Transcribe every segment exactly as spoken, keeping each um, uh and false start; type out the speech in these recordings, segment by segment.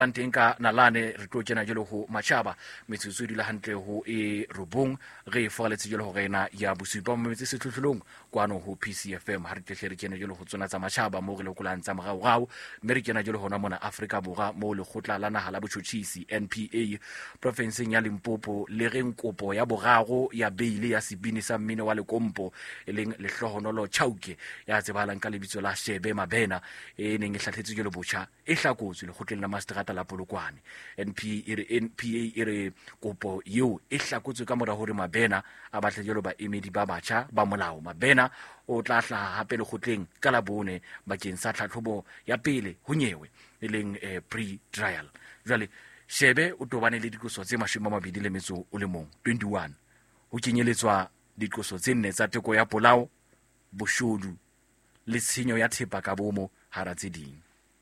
Antenka nalane re tlo kena jelo ho Machaba metsotso di la hantle ho e robong re fogaletse jelo ho rena ya bosupa mo metse setlotlolong kwano ho P C F M ha re tle re kena jelo ho tsona tsa Machaba mo re lokolang tsa mogao gao mme re kena jelo hona mona Afrika Borwa mo le khotla la naha la botjhotjhisi N P A provinceng ya Limpopo le reng kopo ya boraro ya beile ya sebini sa mmino wa Lekompo e leng lehlohonolo Chauke ya tsebahalang ka lebitso la Shebe Mabena e neng e hlahletse jelo botjha e hlakotswe le khotleng la Masterata la Polokwane. N P A e re kopo eo e hlakotswe ka mora hore Mabena a batla jelo ba emedi ba batjha ba molao. Mabena o tla hlaha hape le khotleng ka la bone bakeng sa tlhatlhobo ya pele ho nyewe e leng eh, pre-trial. Jwale Shebe o tobane le dikoso tse mashome a mabedi le metso o le mong twenty-one ho kenyeletswa dikoso tse nne tsa teko ya polao, boshodu le tshenyo ya thepa ka bomo hara tse ding.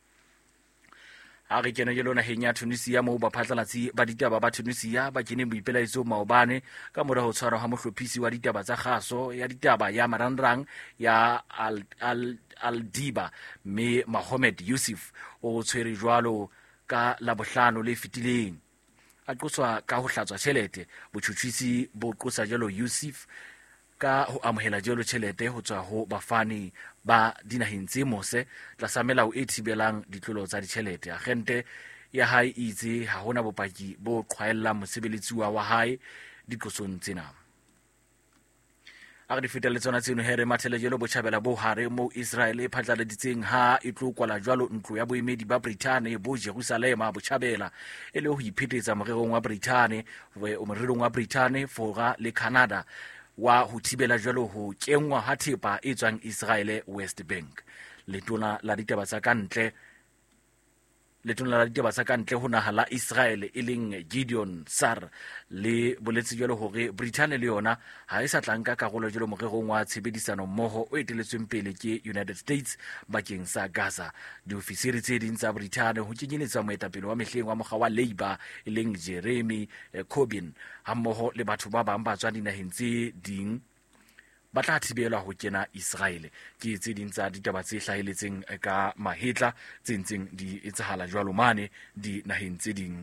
Ha re kena jelo naheng ya Tunisia moo baphatlalatsi ba ditaba ba Tunisia ba kene boipelaetso maobane ka mora ho tshwarwa ha mohlophisi wa ditaba tsa kgaso ya ditaba ya marangrang ya Al Al Al-Diba mme Mohamed Yusuf o tshwere jwalo ka la bohlano le fetileng a qoswa ka ho hlatswa tjhelete. Botjhutjhisi bo qosa jelo Yusuf ka ho amohela jelo tjhelete ho tswa ho bafani ba dinaheng tse mose tlasa melao e thibelang ditlolo tsa ditjhelete. Agente ya hae itse ha hona bopaki bo qhwaellang mosebeletsi wa hae diqosong tsena. A re fetele tsona tseno here mathele jelo botjhabela bo hare mo Israel e phatlaladitseng ha e tlo kwala jwalo ntlo ya boemedi ba Britain bo Jerusalem botjhabela e le ho iphetetsa morerong wa Britain o morerong wa Britain fora le Canada wa ho thibela jwalo ho kenngwa ha thepa e tswang Israel West Bank. Letona la ditaba tsa kantle letona la ditaba tsa kantle ho naha la Israel e leng Gideon Sar le boletsi jwalo hore Britain le yona ha e sa tlanka karolo jwalo morerong wa tshebedisano mmoho o eteletsweng pele ke United States bakeng sa Gaza. Diofisiri tse ding tsa Britain ho kenyeletsa moetapele wa mehleng wa mokga wa Labour e leng Jeremy Corbyn ha mmoho le batho ba bang ba tswa dinaheng tse ding ba tla thibelwa ho kena Israel. Ke tse ding tsa ditaba tse hlahiletseng ka mahetla tse ntseng di etsahala jwalo mane di naheng tse ding.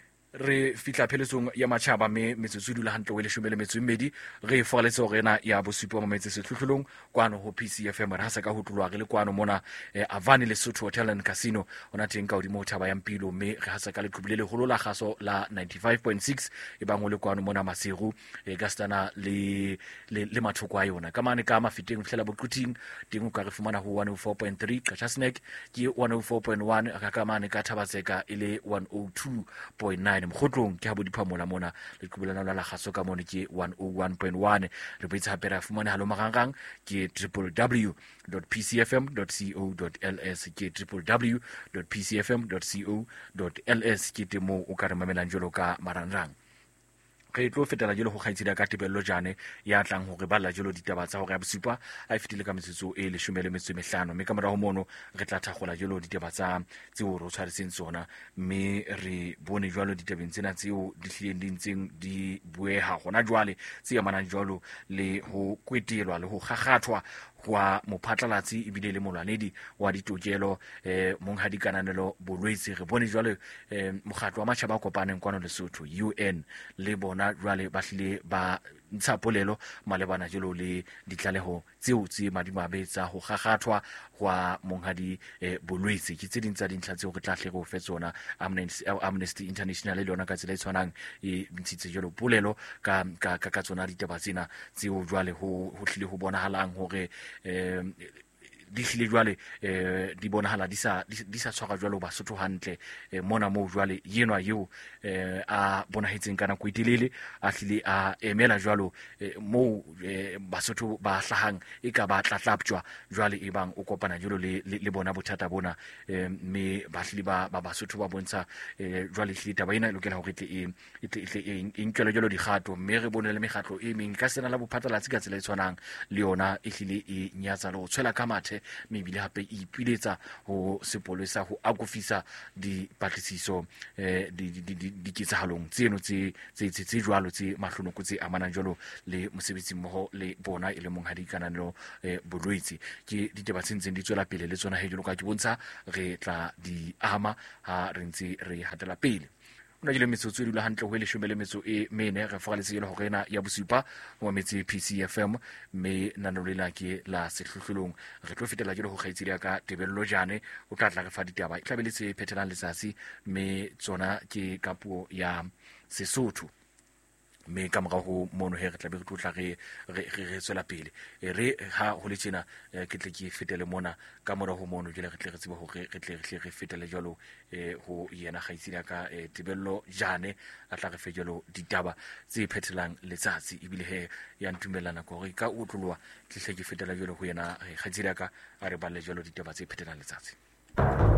Re fitla pheletsong ya Machaba me metsotso dula hantle we leshome le metso e mmedi re fogaletse rena ya bosupa mo metse setlotlolong kwano ho P C F M re hasa ka ho tlolwa re le kwano mona eh, Avani Lesotho Hotel and Casino ona teng ka hodimo Thaba ya Mpilo me re hasa ka le tlhubile le holo la kgaso la ninety-five point six e bang o le kwano mona Maseru e Gastana le le, le mathoko a yona ka mane ka mafiteng fihlela boqhuting teng o ka re fumana ho one oh four point three ka Chasneck ke one oh four point one ka mane ka Thabatseka ile one oh two point nine mkhotlong ke ha bo diphamola mona le qhubelana la kgaso ka mone ke one oh one point one re boitsa hape ra fumane halo marangrang ke w w w dot p c f m dot co dot l s ke w w w dot p c f m dot co dot l s ke temo o ka re mamelang jolo ka marangrang. Re tlo fetela jelo ho kgaitsida ka tebello jane ya tlang hore ba la jelo ditaba tsa hore ya bosupa a fitile ka metsotso e leshome le metso e mehlano mme ka mora ho mono re tla thagola jelo ditaba tsa tseo re tshwaretseng tsona mme re bone jwalo ditabeng tsena tseo di hlileng di ntseng di bueha gona jwale tse amanang jwalo le ho kwetelwa le ho gagathwa wa mophatlalatsi ebile le molwanedi wa ditokelo eh monga dikananelo bolwetse. Re bone jwale eh mokgatlo wa matjhaba a kopaneng kwano Lesotho U N le bona jwale ba hlile ba ntsha polelo malebana jelo le ditlaleho tseo tse madimabe tsa ho gagathwa wa monghadi eh, bolwetse ke tse ding tsa dintlha tseo re tla hle go fetsona. Amnesty International le yona ka tsela e tshwanang e ntshitse jelo polelo ka ka ka tsona ditaba tsena tseo jwale ho ho hlile ho bonahalang hore eh di hlile jwale eh di bonahala di sa di sa tshwara jwalo Basotho hantle eh, mona mo jwale yenwa eo eh a bonahetseng kana go itelele a hlile a emela jwalo eh, mo eh, Basotho ba hlahang e ka ba tlatlapjwa jwale e bang o kopana jwalo le, le, le bona bothata bona eh, me ba hlile ba ba Basotho ba bontsha eh, jwale hlile taba ena e lokela hore tle e tle e nkela jwalo dikgato mme re bone le megatlo e meng ka sena la bophatlalatsi ka tsela e tshwanang le yona e hlile e nyatsa le go tshwela ka mathe mme ebile hape e ipiletsa ho sepolesa ho akofisa dipatlisiso eh diketsahalong tseno tse tse tse jwalo tse mahlonoko tse amanang jwalo le mosebetsi mmoho le bona e le monghadi kananelo bolwetsi ke ditaba tse ntseng di tswela pele le tsona he jalo ka ke bontsha re tla di ama ha re ntse re hatela pele. Una jile metsotso e dula hantle ho le shomele metso e mene re foga le ho rena ya bosupa mo metse P C F M me nanolela ke la sehlohlolong re tlo fetela jelo ho kgaitsedi ka tebello jane o tla tla re fa ditaba e tlabeletse phethelang letsatsi me tsona ke ka puo ya Sesotho me ka mora ho mono he re tla be re tlotla re re re tswela pele re ha ho le tjena ke tle ke fetele mona ka mora ho mono jele re tle re tseba ho re tle re tle re fetele jalo eh ho yena kgaitsedi ka tebello jane a tla re fe jalo ditaba tse phethelang letsatsi ibile he ya ntumelana go re ka utlolwa tle tle ke fetela jalo ho yena kgaitsedi ka a re ba le jalo ditaba tse phethelang letsatsi.